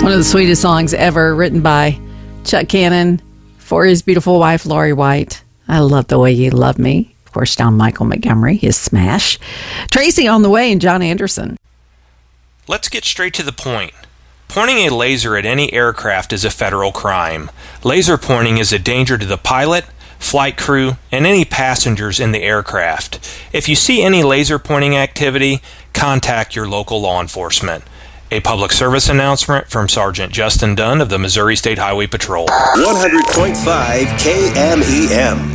One of the sweetest songs ever, written by Chuck Cannon for his beautiful wife, Lori White. I Love the Way You Love Me. Of course, John Michael Montgomery, his smash. Tracy on the Way and John Anderson. Let's get straight to the point. Pointing a laser at any aircraft is a federal crime. Laser pointing is a danger to the pilot, flight crew, and any passengers in the aircraft. If you see any laser pointing activity, contact your local law enforcement. A public service announcement from Sergeant Justin Dunn of the Missouri State Highway Patrol. 100.5 KMEM.